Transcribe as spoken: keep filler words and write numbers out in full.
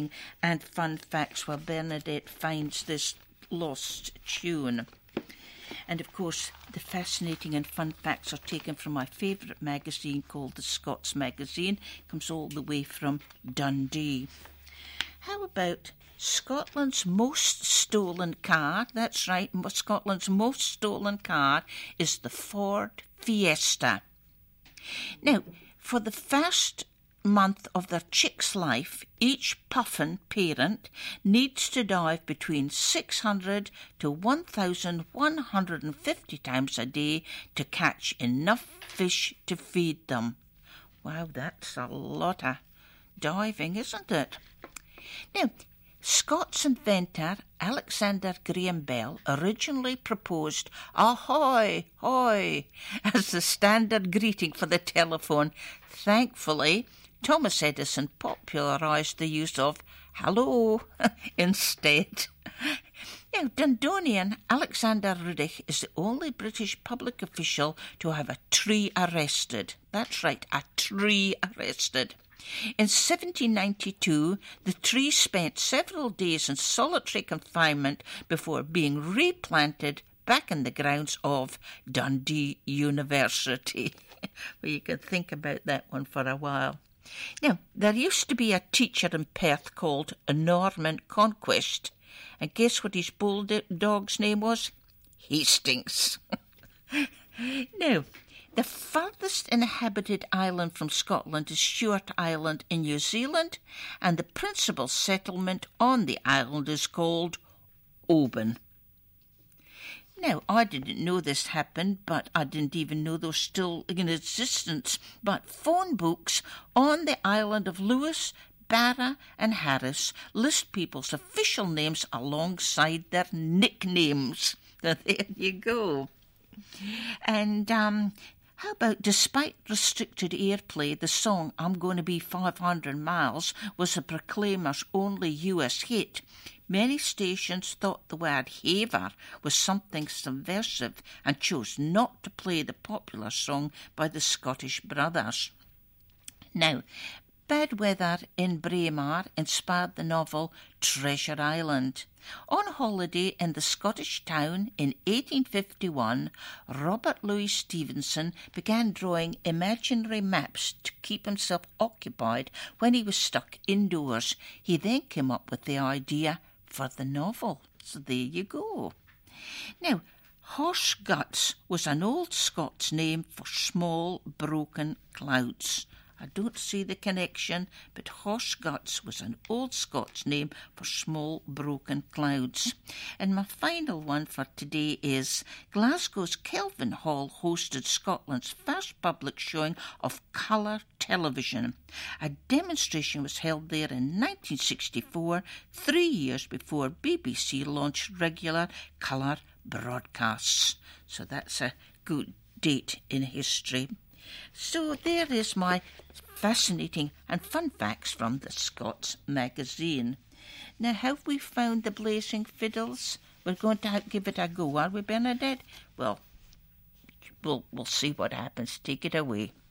fascinating and fun facts where Bernadette finds this lost tune. And of course, the fascinating and fun facts are taken from my favourite magazine called The Scots Magazine. It comes all the way from Dundee. How about Scotland's most stolen car? That's right, Scotland's most stolen car is the Ford Fiesta. Now, for the first month of their chick's life, each puffin parent needs to dive between six hundred to one thousand one hundred fifty times a day to catch enough fish to feed them. Wow, that's a lot of diving, isn't it? Now, Scots inventor Alexander Graham Bell originally proposed ahoy, hoy as the standard greeting for the telephone. Thankfully, Thomas Edison popularised the use of hello instead. Now, Dundonian Alexander Ruddick is the only British public official to have a tree arrested. That's right, a tree arrested. In seventeen ninety-two, the tree spent several days in solitary confinement before being replanted back in the grounds of Dundee University. Well, you can think about that one for a while. Now, there used to be a teacher in Perth called Norman Conquest, and guess what his bulldog's name was? Hastings. Now, the furthest inhabited island from Scotland is Stewart Island in New Zealand, and the principal settlement on the island is called Oban. Now, I didn't know this happened, but I didn't even know they were still in existence. But phone books on the island of Lewis, Barra and Harris list people's official names alongside their nicknames. There you go. And um, how about, despite restricted airplay, the song I'm Going to Be five hundred miles was the Proclaimers' only U S hit. Many stations thought the word haver was something subversive and chose not to play the popular song by the Scottish Brothers. Now, bad weather in Braemar inspired the novel Treasure Island. On holiday in the Scottish town in eighteen fifty-one, Robert Louis Stevenson began drawing imaginary maps to keep himself occupied when he was stuck indoors. He then came up with the idea for the novel. So there you go. Now, Horse Guts was an old Scots name for small broken clouds. I don't see the connection, but Horse Guts was an old Scots name for small broken clouds. And my final one for today is Glasgow's Kelvin Hall hosted Scotland's first public showing of colour television. A demonstration was held there in nineteen sixty-four, three years before B B C launched regular colour broadcasts. So that's a good date in history. So there is my fascinating and fun facts from the Scots Magazine. Now, have we found the Blazing Fiddles? We're going to give it a go, are we, Bernadette? Well, we'll, we'll see what happens. Take it away.